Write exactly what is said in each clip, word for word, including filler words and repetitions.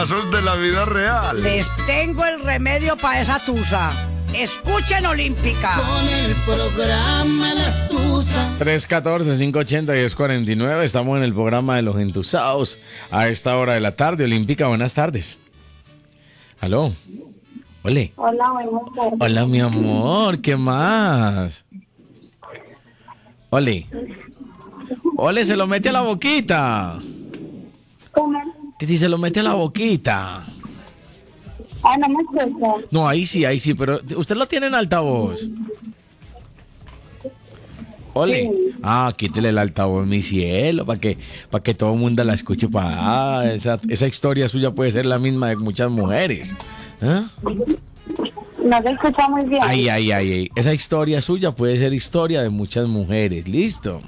Casos de la vida real. Les tengo el remedio para esa tusa. Escuchen Olímpica. Con el programa La Tusa. tres uno cuatro, cinco ocho cero, uno cero cuatro nueve. Estamos en el programa de los entusados a esta hora de la tarde. Olímpica, buenas tardes. Aló. Ole. Hola, buenas tardes. Hola, mi amor. ¿Qué más? Ole. Ole, se lo mete a la boquita. ¿Cómo? Que si se lo mete a la boquita. Ah, no me escucha. No, ahí sí, ahí sí, pero usted lo tiene en altavoz. Ole. Sí. Ah, quítele el altavoz, mi cielo, para que, para que todo el mundo la escuche. Pa. Ah, esa, esa historia suya puede ser la misma de muchas mujeres. ¿Ah? No se escucha muy bien. Ay, ay, ay, ay. Esa historia suya puede ser historia de muchas mujeres. ¿Listo?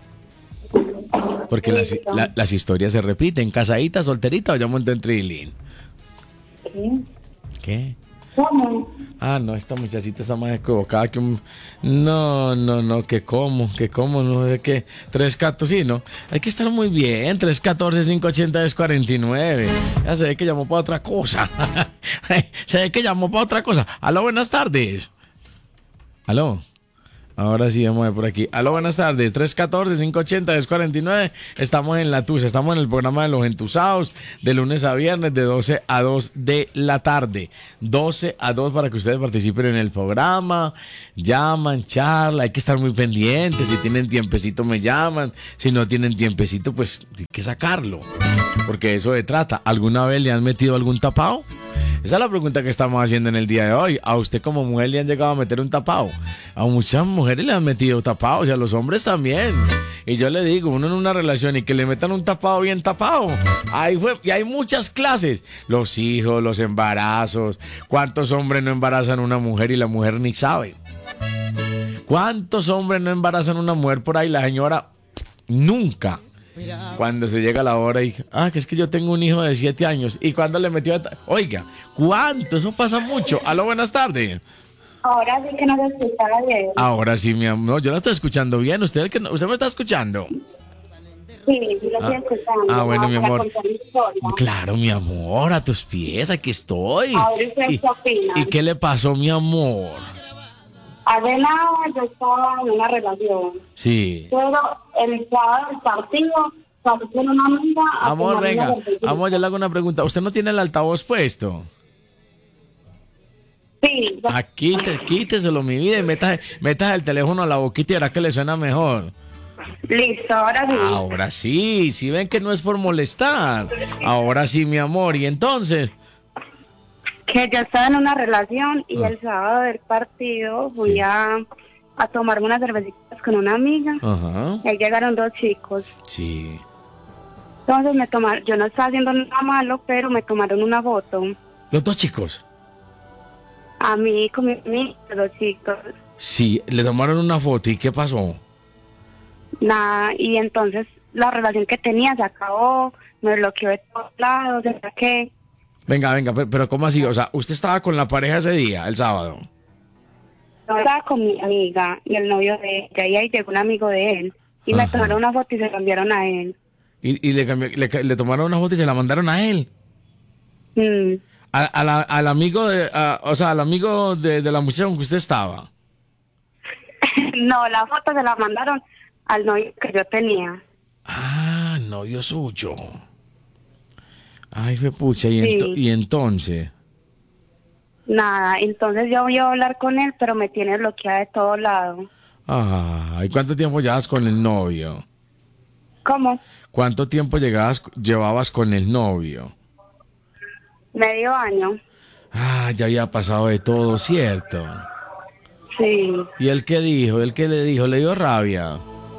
Porque las, la, las historias se repiten. ¿Casadita, solterita o ya montó en trilín? Sí. ¿Qué? ¿Cómo? Ah, no, esta muchachita está más equivocada que un... No, no, no, que cómo, que cómo, no sé qué. tres cuatro, sí, no. Hay que estar muy bien. tres uno cuatro, cinco ocho cero, dos cuatro nueve. Ya se ve que llamó para otra cosa. Se ve que llamó para otra cosa. Aló, buenas tardes. Aló. Ahora sí, vamos a ver por aquí. Aló, buenas tardes. tres uno cuatro, cinco ocho cero, dos cuatro nueve. Estamos en La Tusa. Estamos en el programa de los entusados de lunes a viernes de doce a dos de la tarde. doce a dos para que ustedes participen en el programa. Llaman, charla. Hay que estar muy pendientes. Si tienen tiempecito, me llaman. Si no tienen tiempecito, pues hay que sacarlo. Porque de eso se trata. ¿Alguna vez le han metido algún tapado? Esa es la pregunta que estamos haciendo en el día de hoy. ¿A usted como mujer le han llegado a meter un tapado? A muchas mujeres le han metido tapados y a los hombres también. Y yo le digo, uno en una relación y que le metan un tapado bien tapado. Ahí fue. Y hay muchas clases. Los hijos, los embarazos. ¿Cuántos hombres no embarazan a una mujer y la mujer ni sabe? ¿Cuántos hombres no embarazan a una mujer por ahí? La señora nunca. Cuando se llega la hora y, ah, que es que yo tengo un hijo de siete años. ¿Y cuando le metió? Oiga, ¿cuánto? Eso pasa mucho. Aló, buenas tardes. Ahora sí que no se escuchaba bien. Ahora sí, mi amor. No, yo la estoy escuchando bien. ¿Usted, que no, ¿usted me está escuchando? Sí, sí lo estoy Ah, escuchando. ah, bueno, mi Para amor. contar mi historia. Claro, mi amor, a tus pies, aquí estoy. Ahora usted ¿Y, qué opina. ¿Y qué le pasó, mi amor? Hace nada yo estaba en una relación. Sí. Pero el sábado del partido pasé con una amiga. a Amor, tomar venga. una cervecita. Amor, yo le hago una pregunta. ¿Usted no tiene el altavoz puesto? Sí. Ah, quite, quíteselo, mi vida, y metas, metas el teléfono a la boquita y verá que le suena mejor. Listo, ahora sí. Ahora sí, si ven que no es por molestar. Ahora sí, mi amor. Y entonces, Que yo estaba en una relación y Ah. el sábado del partido fui Sí. a, a tomarme unas cervecitas con una amiga. ajá, Y ahí llegaron dos chicos. sí. Entonces me tomaron, yo no estaba haciendo nada malo, pero me tomaron una foto. Los dos chicos. A mí con mi amiga, los chicos. Sí, le tomaron una foto. ¿Y qué pasó? Nada, y entonces la relación que tenía se acabó, me bloqueó de todos lados, o sea que Venga, venga, pero, pero ¿cómo así? O sea, ¿usted estaba con la pareja ese día, el sábado? yo estaba con mi amiga y el novio de ella, y ahí llegó un amigo de él. Y me Ajá. tomaron una foto y se la enviaron a él. Y, y le, cambió- le, ca- le tomaron una foto y se la mandaron a él. Mm. A- a la- al amigo de, a- o sea, al amigo de, de la muchacha con que usted estaba. No, la foto se la mandaron al novio que yo tenía. Ah, novio suyo. Ay, fue pucha, y, Sí. ento- y entonces. Nada, entonces yo voy a hablar con él, pero me tiene bloqueada de todos lados. Ay, ¿cuánto tiempo llevabas con el novio? ¿Cómo? ¿Cuánto tiempo llegabas, llevabas con el novio? Medio año. Ah, ya había pasado de todo, ¿cierto? Sí. ¿Y él qué dijo? ¿Él qué le dijo? ¿Le dio rabia?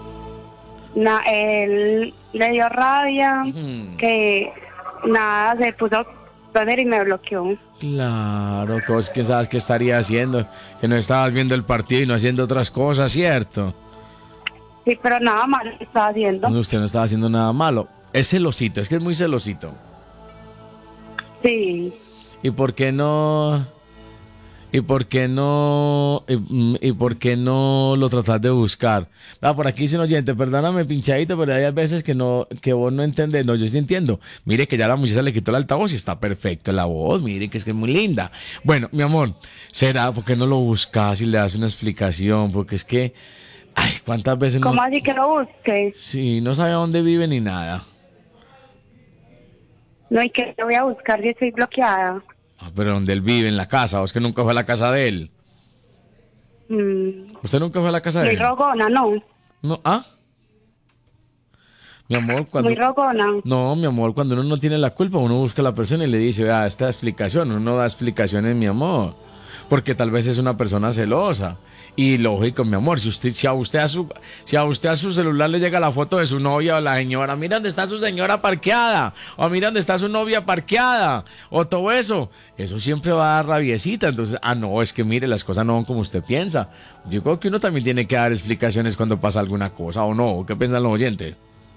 Na, él le dio rabia, Ujú. que nada, se puso a poner y me bloqueó. Claro, que vos que sabes qué estaría haciendo, que no estabas viendo el partido y no haciendo otras cosas, ¿cierto? Sí, pero nada mal estaba haciendo. No, usted no estaba haciendo nada malo. Es celosito, es que es muy celosito. Sí. ¿Y por qué no? ¿Y por qué no y, y por qué no lo tratas de buscar? Ah, por aquí dice un oyente, perdóname pinchadito, pero hay veces que no que vos no entendés. No, yo sí entiendo. Mire que ya la muchacha le quitó el altavoz y está perfecto la voz. Mire que es que es muy linda. Bueno, mi amor, será porque no lo buscas y le das una explicación, porque es que ay, ¿cuántas veces no? ¿Cómo así que lo busques? Sí, no sabe dónde vive ni nada. No, y que lo voy a buscar si estoy bloqueada. Ah, pero donde él vive, en la casa, o es que nunca fue a la casa de él. Mm. ¿Usted nunca fue a la casa de Muy él? rogona, ¿no? No, ¿ah? Mi amor, cuando... Muy rogona. No, mi amor, cuando uno no tiene la culpa, uno busca a la persona y le dice, vea, esta explicación, uno no da explicaciones, mi amor, porque tal vez es una persona celosa. Y lógico, mi amor, si usted, si a usted a su, si a usted a su celular le llega la foto de su novia o la señora, mira dónde está su señora parqueada, o mira dónde está su novia parqueada, o todo eso, eso siempre va a dar rabiecita. Entonces, ah, no, es que mire, las cosas no son como usted piensa. Yo creo que uno también tiene que dar explicaciones cuando pasa alguna cosa, ¿o no? ¿Qué piensan los oyentes?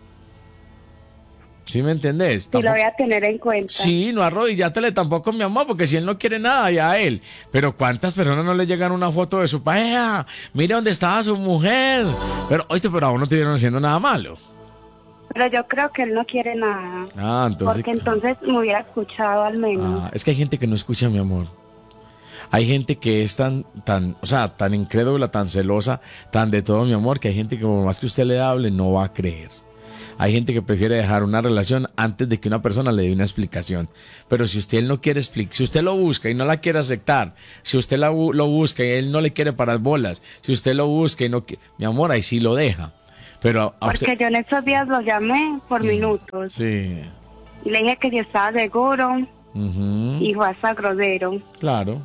¿Sí me entendés? Sí, Tampoco... lo voy a tener en cuenta. Sí, no arrodillátele tampoco, mi amor, porque si él no quiere nada, ya a él. Pero ¿cuántas personas no le llegan una foto de su pareja? Mire dónde estaba su mujer. Pero, oíste, pero aún no te vieron haciendo nada malo. Pero yo creo que él no quiere nada. Ah, entonces... Porque entonces me hubiera escuchado al menos. Ah, es que hay gente que no escucha, mi amor. Hay gente que es tan, tan, o sea, tan incrédula, tan celosa, tan de todo, mi amor, que hay gente que por más que usted le hable, no va a creer. Hay gente que prefiere dejar una relación antes de que una persona le dé una explicación. Pero si usted no quiere explicar, si usted lo busca y no la quiere aceptar, si usted la, lo busca y él no le quiere parar bolas, si usted lo busca y no quiere, mi amor, ahí sí lo deja. Pero a Porque usted... yo en estos días lo llamé por Mm, minutos. Sí. Y le dije que si estaba seguro Ujú, y fue hasta grosero. claro.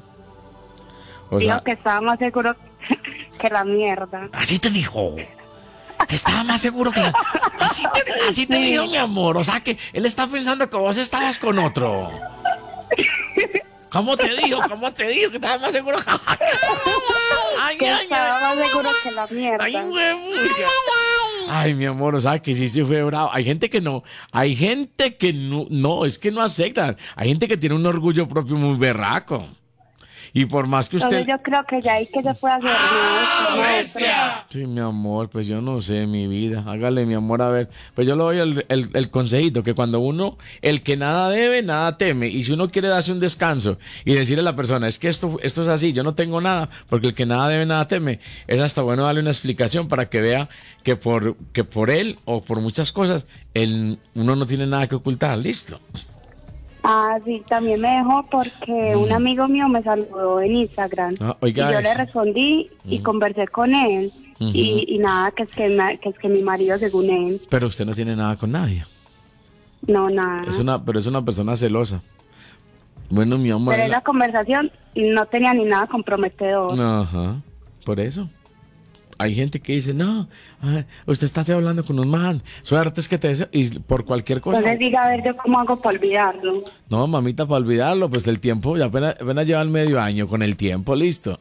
O Dijo sea, que estaba más seguro que la mierda. así te dijo. Que estaba más seguro que... Así te, así te dijo, mi amor. O sea, que él está pensando que vos estabas con otro. ¿Cómo te dijo? ¿Cómo te dijo? Que estaba más seguro. Ay, Que ay, estaba ay. más seguro que la mierda. Ay, huevucha. Ay, mi amor, o sea, que sí se fue bravo. Hay gente que no, hay gente que no, no, es que no aceptan. Hay gente que tiene un orgullo propio muy berraco. Y por más que usted... Entonces yo creo que ya hay que se puede hacer. ¿No? Sí, mi amor, pues yo no sé, mi vida. Hágale, mi amor, a ver. Pues yo le doy el, el, el consejito, que cuando uno, el que nada debe, nada teme. Y si uno quiere darse un descanso y decirle a la persona, es que esto, esto es así, yo no tengo nada, porque el que nada debe, nada teme, es hasta bueno darle una explicación para que vea que por, que por él o por muchas cosas, él, uno no tiene nada que ocultar. Listo. Ah, sí, también me dejó porque un amigo mío me saludó en Instagram. Ah, oiga, y yo es- le respondí y conversé con él. Ujú. y, y nada, que es que, ma- que es que mi marido, según él, Pero usted no tiene nada con nadie. no, nada. Es una, pero es una persona celosa. Bueno, mi amor. Pero en la conversación no tenía ni nada comprometedor. Ajá, por eso. Hay gente que dice, no, ay, usted está hablando con un man, suerte es que te deseo, y por cualquier cosa. Entonces diga, a ver, yo cómo hago para olvidarlo. No, mamita, para olvidarlo, pues el tiempo, ya apenas, apenas lleva el medio año con el tiempo, listo.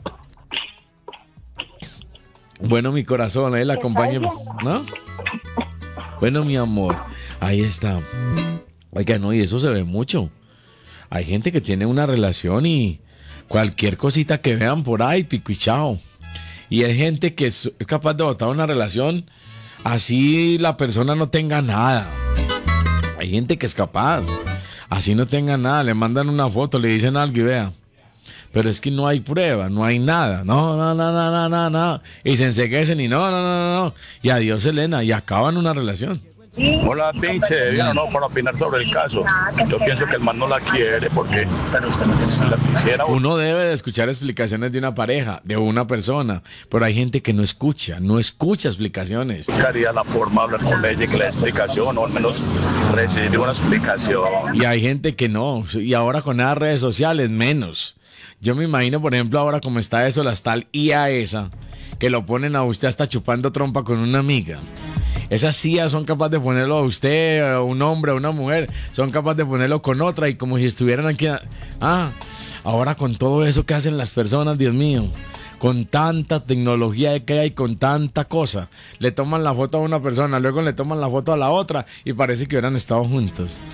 Bueno, mi corazón, ahí la acompaño, ¿no? Bueno, mi amor, ahí está. Oiga, no, y eso se ve mucho. Hay gente que tiene una relación y cualquier cosita que vean por ahí, pico y chao. Y hay gente que es capaz de botar una relación así la persona no tenga nada. Hay gente que es capaz, así no tenga nada, le mandan una foto, le dicen algo y vea. Pero es que no hay prueba, no hay nada. No, no, no, no, no, no, no. Y se enseguecen y no, no, no, no, no. Y adiós, Elena, y acaban una relación. Hola, pinche, bien o no, para opinar sobre el caso. Yo pienso que el man no la quiere porque si la quisiera. Uno debe de escuchar explicaciones de una pareja, de una persona, pero hay gente que no escucha, no escucha explicaciones. Buscaría la forma de hablar con ella y que la explicación, o al menos recibir una explicación. Y hay gente que no, y ahora con las redes sociales menos. Yo me imagino, por ejemplo, ahora como está eso, la tal I A esa, que lo ponen a usted hasta chupando trompa con una amiga. Esas I A son capaces de ponerlo a usted, a un hombre, a una mujer, son capaces de ponerlo con otra y como si estuvieran aquí. Ah, ahora con todo eso que hacen las personas, Dios mío, con tanta tecnología que hay, con tanta cosa, le toman la foto a una persona, luego le toman la foto a la otra y parece que hubieran estado juntos.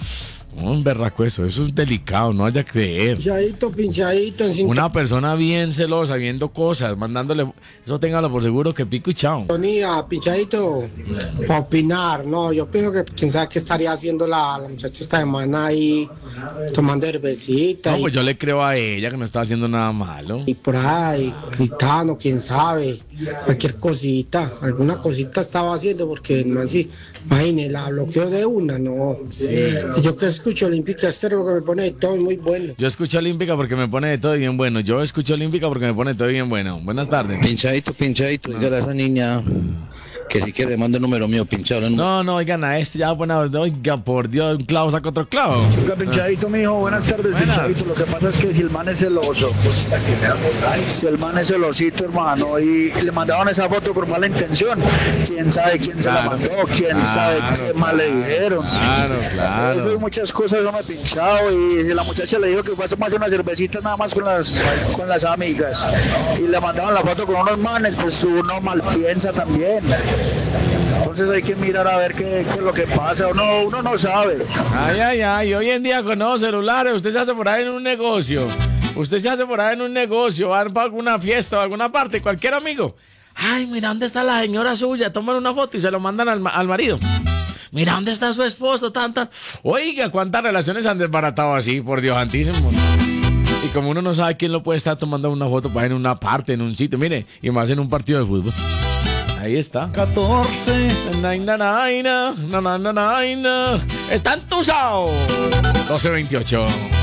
Un berraco eso, eso es delicado, no vaya a creer. Pinchadito, pinchadito. En Una persona bien celosa, viendo cosas, mandándole, eso téngalo por seguro que pico y chao. sintonía, pinchadito. Para opinar, no, yo pienso que quién sabe qué estaría haciendo la, la muchacha esta semana ahí, tomando cervecita. No, y, pues yo le creo a ella que no está haciendo nada malo. y por ahí, gritando, quién sabe. Cualquier cosita, alguna cosita estaba haciendo, porque no así, imagínate, la bloqueó de una, no. Yo que escucho Olímpica Estéreo que me pone de todo muy bueno. Yo escucho Olímpica porque me pone de todo bien bueno. Yo escucho Olímpica porque me pone de todo bien bueno. Buenas tardes. Pinchadito, pinchadito, dígale a esa niña que si quiere mande el número mío, pinchado. el número- No, no, oigan a este ya, buena, oiga, por Dios, un clavo saca otro clavo. Oiga, pinchadito, mijo, buenas tardes, Buenas. pinchadito. Lo que pasa es que si el man es celoso, si el man es celosito, hermano, y le mandaron esa foto por mala intención, quién sabe quién se la Claro. mandó, quién Claro, sabe qué mal le claro, dijeron. claro, claro. Eso y muchas cosas no me he pinchado, y si la muchacha le dijo que fue a tomarse una cervecita nada más con las, con las amigas, y le mandaron la foto con unos manes, pues uno mal piensa también. Entonces hay que mirar a ver qué, qué es lo que pasa, uno, uno no sabe. Ay, ay, ay, hoy en día con nuevos celulares, usted se hace por ahí en un negocio. Usted se hace por ahí en un negocio, va para alguna fiesta o alguna parte, cualquier amigo. Ay, mira, ¿dónde está la señora suya? Toman una foto y se lo mandan al, ma- al marido. Mira, ¿dónde está su esposo? Tanta. Oiga, ¿cuántas relaciones han desbaratado así? Por Dios santísimo. Y como uno no sabe quién lo puede estar tomando una foto para en una parte, en un sitio, mire, y más en un partido de fútbol. Ahí está. catorce. Na, na, na, na, na, na, na, na. Están tusados. doce veintiocho.